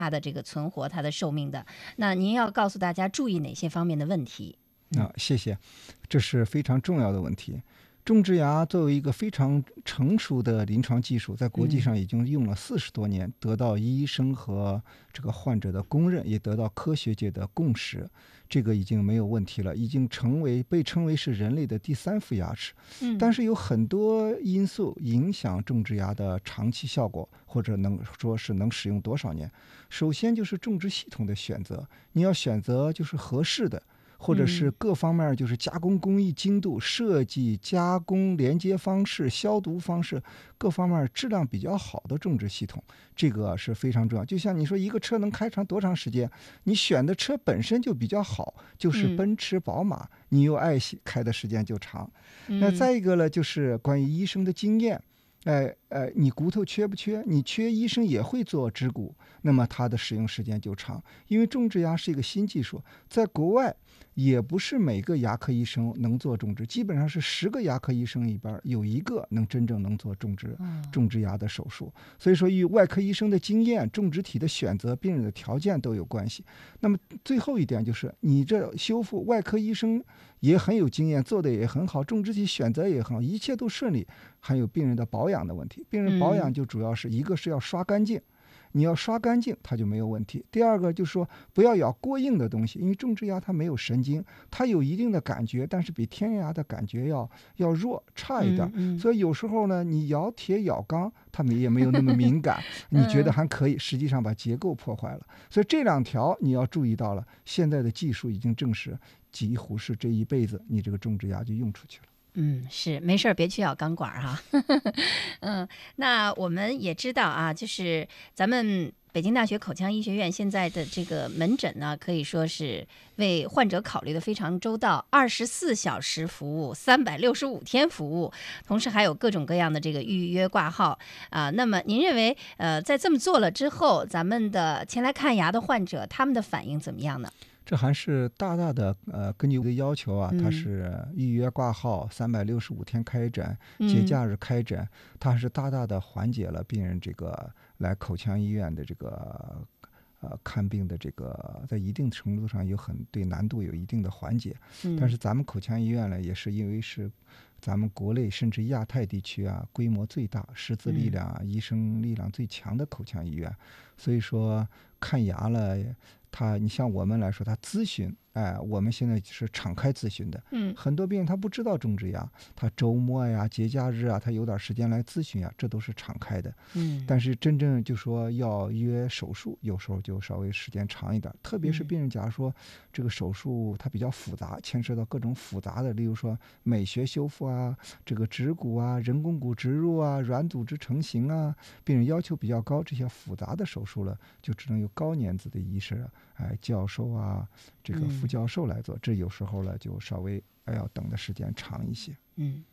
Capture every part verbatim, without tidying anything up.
它的这个存活、它的寿命的。那您要告诉大家注意哪些方面的问题？ 啊，谢谢，这是非常重要的问题。种植牙作为一个非常成熟的临床技术，在国际上已经用了四十多年，嗯、得到医生和这个患者的公认，也得到科学界的共识，这个已经没有问题了，已经成为被称为是人类的第三副牙齿。嗯、但是有很多因素影响种植牙的长期效果，或者能说是能使用多少年。首先就是种植系统的选择，你要选择就是合适的。或者是各方面就是加工工艺精度、设计、加工连接方式、消毒方式各方面质量比较好的种植系统，这个是非常重要。就像你说一个车能开长多长时间，你选的车本身就比较好，就是奔驰、宝马，你又爱惜开的时间就长。那再一个呢，就是关于医生的经验。呃呃，你骨头缺不缺？你缺，医生也会做植骨，那么它的使用时间就长。因为种植牙是一个新技术，在国外也不是每个牙科医生能做种植，基本上是十个牙科医生里边有一个能真正能做种植种植牙的手术。所以说，与外科医生的经验、种植体的选择、病人的条件都有关系。那么最后一点就是，你这修复，外科医生也很有经验，做的也很好，种植体选择也很好，一切都顺利。还有病人的保养的问题，病人保养就主要是一个是要刷干净，你要刷干净它就没有问题。第二个就是说不要咬过硬的东西，因为种植牙它没有神经，它有一定的感觉，但是比天然牙的感觉要要弱差一点、嗯嗯、所以有时候呢你咬铁咬钢它们也没有那么敏感你觉得还可以，实际上把结构破坏了。所以这两条你要注意到了，现在的技术已经证实几乎是这一辈子你这个种植牙就用出去了。 嗯，是，没事别去咬钢管哈。嗯，那我们也知道啊，就是咱们北京大学口腔医学院现在的这个门诊呢，可以说是为患者考虑的非常周到，二十四小时服务，三百六十五天服务，同时还有各种各样的这个预约挂号啊、呃。那么您认为，呃，在这么做了之后，咱们的前来看牙的患者，他们的反应怎么样呢？ 这还是大大的呃，根据我的要求啊，它是预约挂号，三百六十五天开诊，节假日开诊，它是大大的缓解了病人这个来口腔医院的这个呃看病的这个，在一定程度上有很对难度有一定的缓解。但是咱们口腔医院呢，也是因为是咱们国内甚至亚太地区啊规模最大、师资力量啊、嗯、医生力量最强的口腔医院，所以说看牙了。他，你像我们来说，他咨询，哎，我们现在是敞开咨询的。嗯，很多病人他不知道种植牙，他周末呀、节假日啊，他有点时间来咨询呀，这都是敞开的。嗯，但是真正就说要约手术，有时候就稍微时间长一点。特别是病人假如说这个手术它比较复杂，牵涉到各种复杂的，例如说美学修复啊、这个植骨啊、人工骨植入啊、软组织成型啊，病人要求比较高，这些复杂的手术了，就只能由高年资的医生啊。哎，教授啊，这个副教授来做，嗯、这有时候呢就稍微哎要等的时间长一些。 嗯。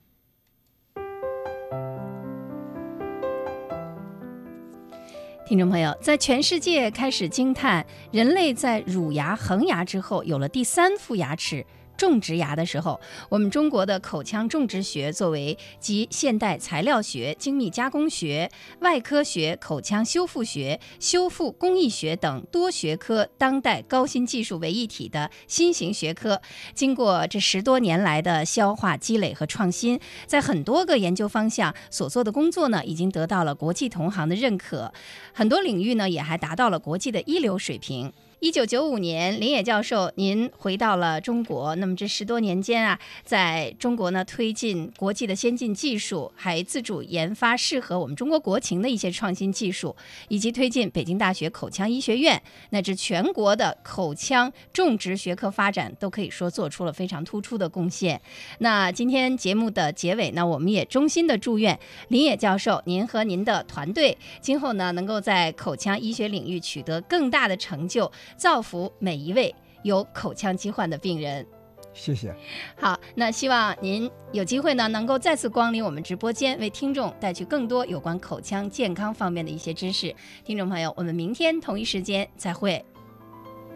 听众朋友，在全世界开始惊叹人类在乳牙、恒牙之后有了第三副牙齿。种植牙的时候，我们中国的口腔种植学作为集现代材料学、精密加工学、外科学、口腔修复学、修复工艺学等多学科当代高新技术为一体的新型学科，经过这十多年来的消化积累和创新，在很多个研究方向所做的工作呢，已经得到了国际同行的认可，很多领域呢也还达到了国际的一流水平。一九九五年，林野教授，您回到了中国。那么这十多年间啊，在中国呢推进国际的先进技术，还自主研发适合我们中国国情的一些创新技术，以及推进北京大学口腔医学院乃至全国的口腔种植学科发展，都可以说做出了非常突出的贡献。那今天节目的结尾呢，我们也衷心的祝愿林野教授，您和您的团队今后呢，能够在口腔医学领域取得更大的成就，造福每一位有口腔疾患的病人。 谢谢。 好，那希望您有机会呢，能够再次光临我们直播间，为听众带去更多有关口腔健康方面的一些知识。听众朋友，我们明天同一时间再会。